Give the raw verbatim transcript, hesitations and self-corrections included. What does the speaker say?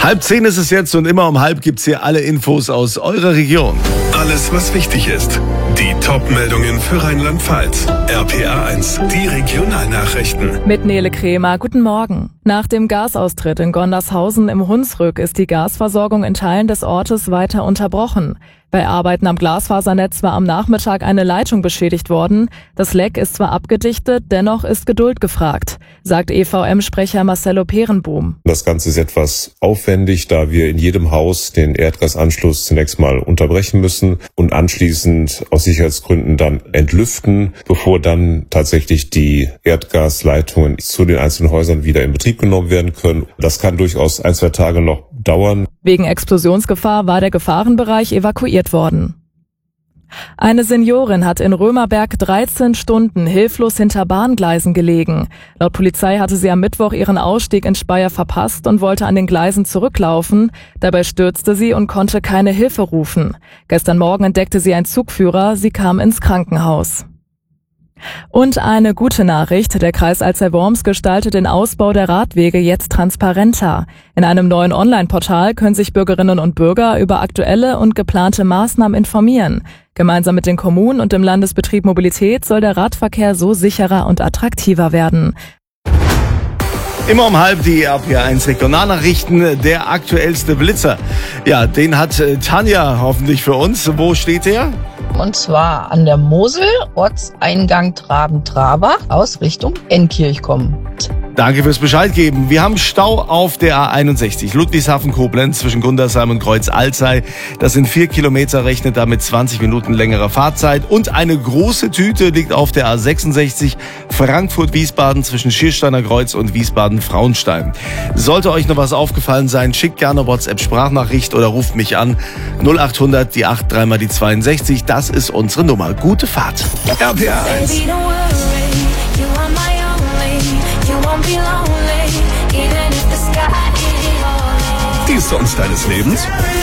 Halb zehn ist es jetzt und immer um halb gibt's hier alle Infos aus eurer Region. Alles, was wichtig ist. Die Top-Meldungen für Rheinland-Pfalz. R P A eins, die Regionalnachrichten. Mit Nele Kremer, guten Morgen. Nach dem Gasaustritt in Gondershausen im Hunsrück ist die Gasversorgung in Teilen des Ortes weiter unterbrochen. Bei Arbeiten am Glasfasernetz war am Nachmittag eine Leitung beschädigt worden. Das Leck ist zwar abgedichtet, dennoch ist Geduld gefragt, sagt E V M-Sprecher Marcelo Peerenboom. Das Ganze ist etwas aufwendig, da wir in jedem Haus den Erdgasanschluss zunächst mal unterbrechen müssen und anschließend aus Sicherheitsgründen dann entlüften, bevor dann tatsächlich die Erdgasleitungen zu den einzelnen Häusern wieder in Betrieb genommen werden können. Das kann durchaus ein, zwei Tage noch dauern. Wegen Explosionsgefahr war der Gefahrenbereich evakuiert worden. Eine Seniorin hat in Römerberg dreizehn Stunden hilflos hinter Bahngleisen gelegen. Laut Polizei hatte sie am Mittwoch ihren Ausstieg in Speyer verpasst und wollte an den Gleisen zurücklaufen. Dabei stürzte sie und konnte keine Hilfe rufen. Gestern Morgen entdeckte sie einen Zugführer. Sie kam ins Krankenhaus. Und eine gute Nachricht, der Kreis Alzey-Worms gestaltet den Ausbau der Radwege jetzt transparenter. In einem neuen Online-Portal können sich Bürgerinnen und Bürger über aktuelle und geplante Maßnahmen informieren. Gemeinsam mit den Kommunen und dem Landesbetrieb Mobilität soll der Radverkehr so sicherer und attraktiver werden. Immer um halb die R P A eins Regionalnachrichten, der aktuellste Blitzer. Ja, den hat äh, Tanja hoffentlich für uns. Wo steht der? Und zwar an der Mosel, Ortseingang Traben-Trabach, aus Richtung Enkirch kommt. Danke fürs Bescheid geben. Wir haben Stau auf der A einundsechzig, Ludwigshafen-Koblenz zwischen Gundersheim und Kreuz-Alzey. Das sind vier Kilometer, rechnet damit zwanzig Minuten längerer Fahrzeit. Und eine große Tüte liegt auf der A sechsundsechzig, Frankfurt-Wiesbaden zwischen Schiersteiner Kreuz und Wiesbaden-Frauenstein. Sollte euch noch was aufgefallen sein, schickt gerne WhatsApp-Sprachnachricht oder ruft mich an. null achthundert, die acht, dreimal die zweiundsechzig. Das ist unsere Nummer. Gute Fahrt. R P A eins. Die Songs deines Lebens?